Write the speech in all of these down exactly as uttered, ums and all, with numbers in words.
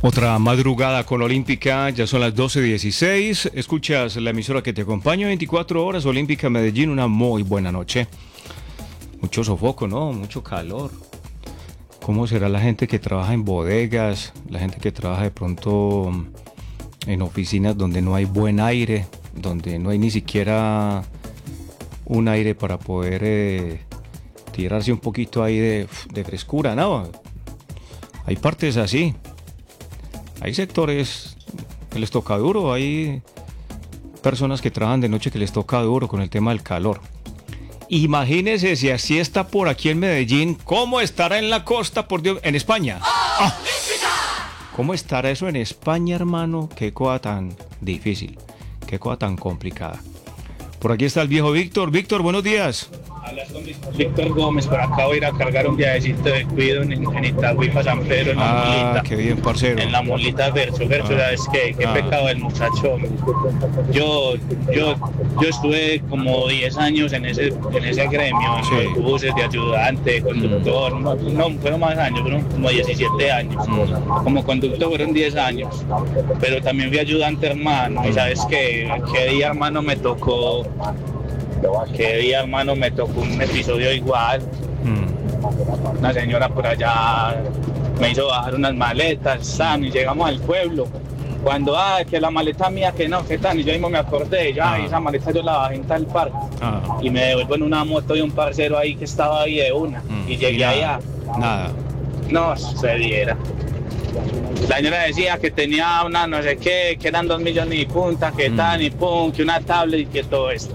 Otra madrugada con Olímpica, ya son las doce dieciséis. Escuchas la emisora que te acompaña veinticuatro horas, Olímpica Medellín. Una muy buena noche. Mucho sofoco, ¿no? Mucho calor. ¿Cómo será la gente que trabaja en bodegas? La gente que trabaja de pronto en oficinas donde no hay buen aire, donde no hay ni siquiera un aire para poder eh, tirarse un poquito ahí de, de frescura, ¿no? Hay partes así. Hay sectores que les toca duro, hay personas que trabajan de noche que les toca duro con el tema del calor. Imagínense si así está por aquí en Medellín, ¿cómo estará en la costa, por Dios, en España? ¡Ah! ¿Cómo estará eso en España, hermano? Qué cosa tan difícil, qué cosa tan complicada. Por aquí está el viejo Víctor. Víctor, buenos días. Hablas con Víctor Gómez, por acá voy a ir a cargar un viajecito de cuido en, en Itagüí para San Pedro en la ah, mulita. Qué bien, parcero. En la mulita Verso, Verso, Ah. ¿sabes qué? Qué Ah. pecado el muchacho. Yo, yo, yo estuve como diez años en ese, en ese gremio, en Sí. los buses de ayudante, de conductor, no, no, fueron más años, fueron como diecisiete años. Mm. Como conductor fueron diez años, pero también fui ayudante, hermano, y sabes qué, qué día, hermano, me tocó. Que día, hermano, me tocó un episodio igual. Mm. Una señora por allá me hizo bajar unas maletas, Sam, y llegamos al pueblo. Cuando, ah, que la maleta mía, que no, que tan, y yo mismo me acordé, ya, Ah. esa maleta yo la bajé en tal parque. Ah. Y me devuelvo en una moto de un parcero ahí que estaba ahí de una. Mm. Y llegué nada, allá. Nada. No, se diera. La señora decía que tenía una no sé qué, que eran dos millones y punta, que Mm. tan y pum, que una tablet y que todo esto.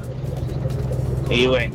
Y bueno,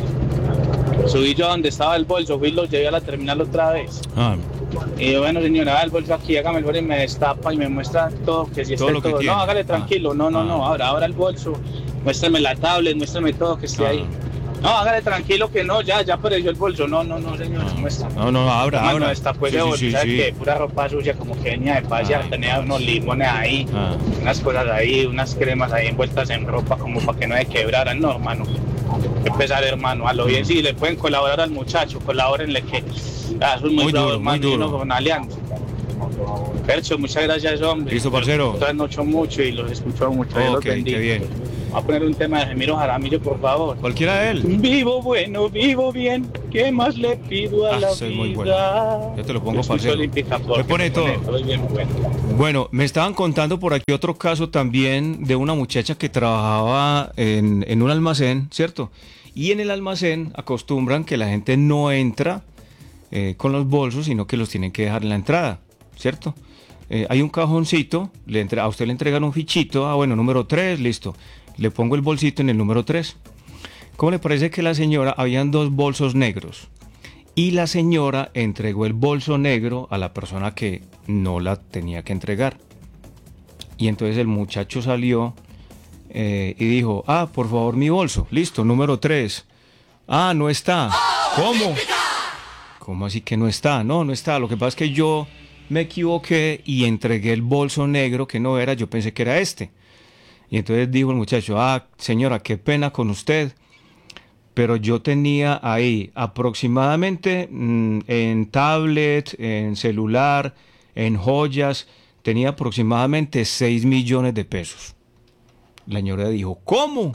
subí yo donde estaba el bolso, fui y lo llevé a la terminal otra vez. Ah. Y yo, bueno, señora, haga el bolso aquí, hágame el bolso y me destapa y me muestra todo, que si Todo está lo que todo. tiene. No, hágale Ah. tranquilo, no, no, Ah. no, ahora, ahora el bolso, muéstrame la tablet, muéstrame todo que esté Ah. ahí. No, hágale tranquilo que no, ya, ya apareció el bolso. No, no, no, señor, Ah. muestra. No, no, abra, Hermano, abra. destapó Sí, ese sí, bolso, sí, ¿sabes sí. qué? Pura ropa sucia, como que venía de pasear, Ay, tenía no. unos limones ahí, Ah. unas cosas ahí, unas cremas ahí envueltas en ropa, como para que no se quebraran. No, hermano, qué pesar, hermano, a lo bien, sí, le pueden colaborar al muchacho, colabórenle que ah, eso es muy, Muy bravo, duro, muy hermano, y uno duro. con Alianza. Percho, muchas gracias, hombre. Listo, parcero. Ustedes no ocho mucho y los escucho mucho. Dios los Ok, qué bendiga. bien. Voy a poner un tema de Gemiro Jaramillo, por favor. Cualquiera de él. Vivo bueno, vivo bien, ¿qué más le pido a Ah, la ese es vida? muy bueno. Yo te lo pongo, Yo escucho parcero. Olímpica Me porque pone me todo. todo es bien bueno. Bueno, me estaban contando por aquí otro caso también de una muchacha que trabajaba en, en un almacén, ¿cierto? Y en el almacén acostumbran que la gente no entra eh, con los bolsos, sino que los tienen que dejar en la entrada, ¿cierto? Eh, hay un cajoncito, le entre- a usted le entregan un fichito, ah, bueno, número tres, listo. Le pongo el bolsito en el número tres. ¿Cómo le parece que la señora, habían dos bolsos negros? Y la señora entregó el bolso negro a la persona que no la tenía que entregar. Y entonces el muchacho salió eh, y dijo, ah, por favor mi bolso, listo, número tres. Ah, no está. ¿Cómo? ¿Cómo así que no está? No, no está. Lo que pasa es que yo me equivoqué y entregué el bolso negro que no era, yo pensé que era este. Y entonces dijo el muchacho, ah, señora, qué pena con usted, pero yo tenía ahí aproximadamente mmm, en tablet, en celular, en joyas, tenía aproximadamente seis millones de pesos. La señora dijo, ¿cómo?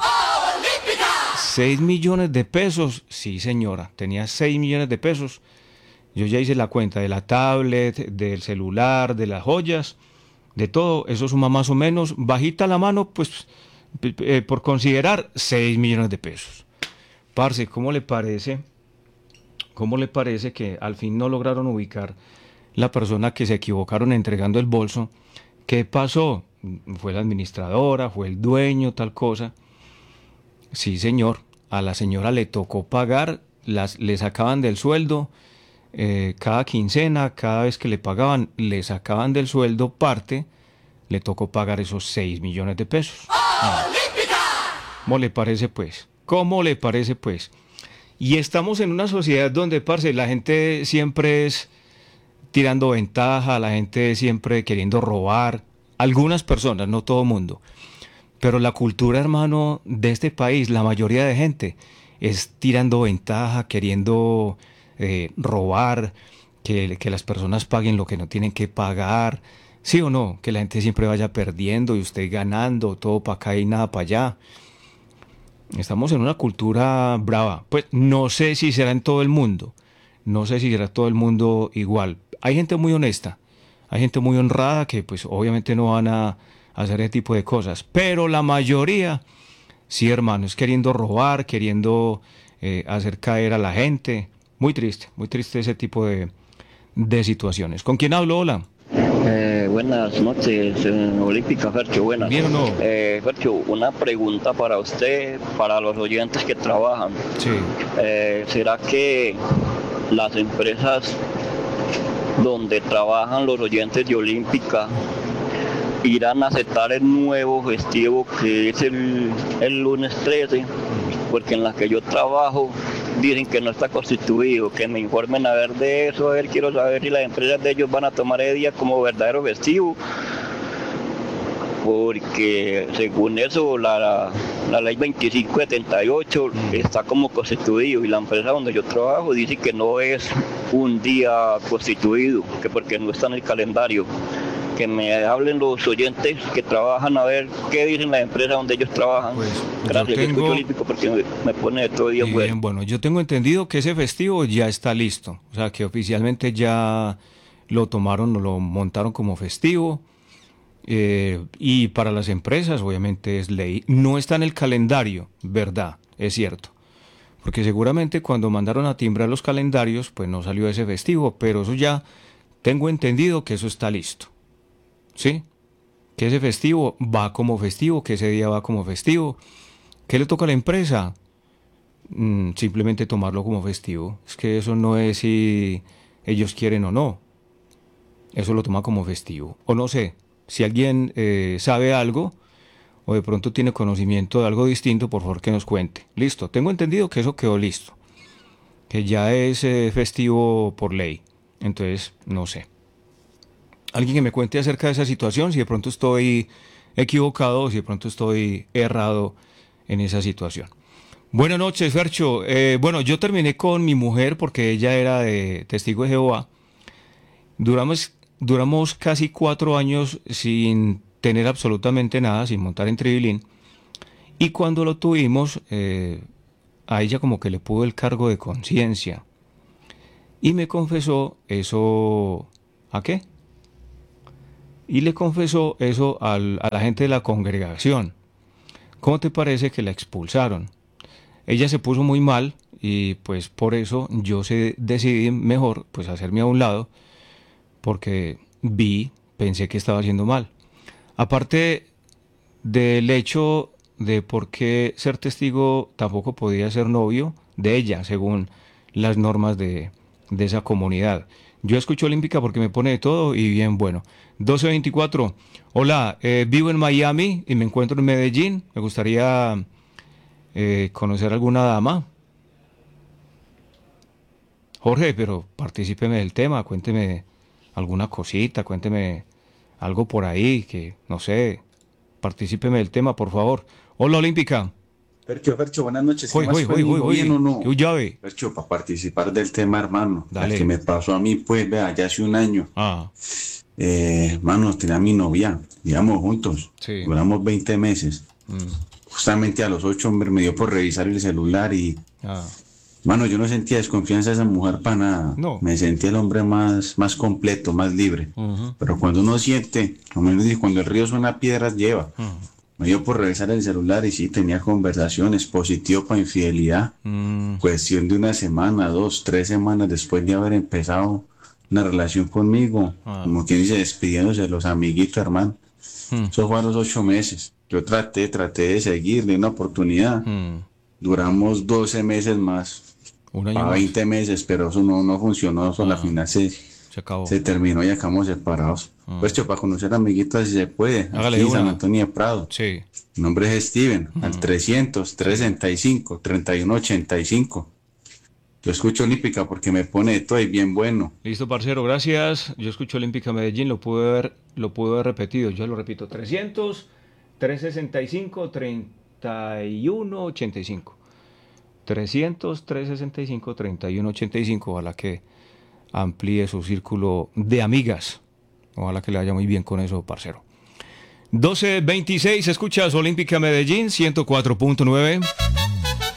¿seis millones de pesos? Sí, señora, tenía seis millones de pesos. Yo ya hice la cuenta de la tablet, del celular, de las joyas, de todo. Eso suma más o menos, bajita la mano, pues, eh, por considerar, seis millones de pesos. Parce, ¿cómo le parece? ¿Cómo le parece que al fin no lograron ubicar la persona que se equivocaron entregando el bolso? ¿Qué pasó? ¿Fue la administradora? ¿Fue el dueño? Tal cosa. Sí, señor. A la señora le tocó pagar, las, le sacaban del sueldo, eh, cada quincena, cada vez que le pagaban, le sacaban del sueldo parte, le tocó pagar esos seis millones de pesos. Ah. ¿Cómo le parece, pues? ¿Cómo le parece, pues? Y estamos en una sociedad donde, parce, la gente siempre es tirando ventaja, la gente siempre queriendo robar. Algunas personas, no todo el mundo. Pero la cultura, hermano, de este país, la mayoría de gente es tirando ventaja, queriendo eh, robar, que, que las personas paguen lo que no tienen que pagar, ¿Sí o no? Que la gente siempre vaya perdiendo y usted ganando, todo para acá y nada para allá. Estamos en una cultura brava. Pues no sé si será en todo el mundo. No sé si será todo el mundo igual. Hay gente muy honesta. Hay gente muy honrada que pues obviamente no van a hacer ese tipo de cosas. Pero la mayoría, sí hermano, es queriendo robar, queriendo eh, hacer caer a la gente. Muy triste, muy triste ese tipo de, de situaciones. ¿Con quién hablo? Hola. Eh, buenas noches, eh, Olímpica Fercho, buenas. ¿Bien o no? Eh, Fercho, una pregunta para usted, para los oyentes que trabajan. Sí. Eh, ¿será que las empresas donde trabajan los oyentes de Olímpica irán a aceptar el nuevo festivo que es el, el lunes trece? Porque en la que yo trabajo dicen que no está constituido, que me informen a ver de eso, a ver, quiero saber si las empresas de ellos van a tomar el día como verdadero festivo, porque según eso la, la, la ley veinticinco setenta y ocho está como constituido y la empresa donde yo trabajo dice que no es un día constituido, que porque no está en el calendario. Que me hablen los oyentes que trabajan a ver qué dicen las empresas donde ellos trabajan. Pues, gracias, yo tengo... escucho Olímpico porque me, me pone todo día bueno. Bien, bueno, yo tengo entendido que ese festivo ya está listo, o sea que oficialmente ya lo tomaron, lo montaron como festivo, eh, y para las empresas obviamente es ley, no está en el calendario, verdad, es cierto, porque seguramente cuando mandaron a timbrar los calendarios pues no salió ese festivo, pero eso ya tengo entendido que eso está listo. ¿Sí? Que ese festivo va como festivo, que ese día va como festivo. ¿Qué le toca a la empresa? Mm, simplemente tomarlo como festivo. Es que eso no es si ellos quieren o no. Eso lo toma como festivo. O no sé, si alguien eh, sabe algo o de pronto tiene conocimiento de algo distinto, por favor que nos cuente. Listo, tengo entendido que eso quedó listo. Que ya es eh, festivo por ley. Entonces, no sé. Alguien que me cuente acerca de esa situación, si de pronto estoy equivocado o si de pronto estoy errado en esa situación. Buenas noches, Fercho. Eh, bueno, yo terminé con mi mujer porque ella era de testigo de Jehová. Duramos, duramos casi cuatro años sin tener absolutamente nada, sin montar en Tribilín. Y cuando lo tuvimos, eh, a ella como que le pudo el cargo de conciencia. Y me confesó eso... ¿A qué? Y le confesó eso al, a la gente de la congregación. ¿Cómo te parece que la expulsaron? Ella se puso muy mal y pues por eso yo se, decidí mejor pues hacerme a un lado porque vi, pensé que estaba haciendo mal. Aparte del hecho de por qué ser testigo tampoco podía ser novio de ella según las normas de, de esa comunidad. Yo escucho Olímpica porque me pone de todo y bien bueno. doce veinticuatro. Hola, eh, vivo en Miami y me encuentro en Medellín. Me gustaría eh, conocer alguna dama. Jorge, pero particípeme del tema, cuénteme alguna cosita, cuénteme algo por ahí que, no sé, particípeme del tema, por favor. Hola, Olímpica. Fercho, Fercho, buenas noches. Hoy, hoy, hoy, hoy, ¿Bien o no? hoy, llave. Fercho, para participar del tema, hermano. Dale. El que me pasó a mí, pues, vea, ya hace un año. Ah, Eh, hermano, tenía a mi novia, vivíamos juntos. Sí. Duramos veinte meses. mm, Justamente a los ocho, hombre, me dio por revisar el celular y, ah, hermano, yo no sentía desconfianza de esa mujer para nada. No. Me sentía el hombre más, más completo, más libre. ujú, Pero cuando uno siente, como él dice, cuando el río suena piedras, lleva. ujú, Me dio por revisar el celular y sí, tenía conversaciones, positivo para infidelidad. mm, Cuestión de una semana, dos, tres semanas después de haber empezado una relación conmigo, Ah. como quien dice, despidiéndose de los amiguitos, hermano. mm, Eso fue a los ocho meses. Yo traté, traté de seguir, de una oportunidad. mm. Duramos doce meses más, Un año a más. veinte meses, pero eso no, no funcionó. Eso a la Ah. final se, Se acabó. se terminó y acabamos separados. Ah. Pues, cho, para conocer amiguitos si se puede. Hágale Aquí en San una. Antonio de Prado. Sí. Mi nombre es Steven, al trescientos, trescientos sesenta y cinco, treinta y uno ochenta y cinco. Yo escucho Olímpica porque me pone de todo y bien bueno. Listo, parcero, gracias. Yo escucho Olímpica Medellín, lo pude haber, lo pude haber repetido. Yo lo repito, trescientos, trescientos sesenta y cinco, treinta y uno ochenta y cinco. trescientos, trescientos sesenta y cinco, treinta y uno ochenta y cinco. Ojalá que amplíe su círculo de amigas. Ojalá que le vaya muy bien con eso, parcero. doce veintiséis, escuchas Olímpica Medellín, ciento cuatro punto nueve.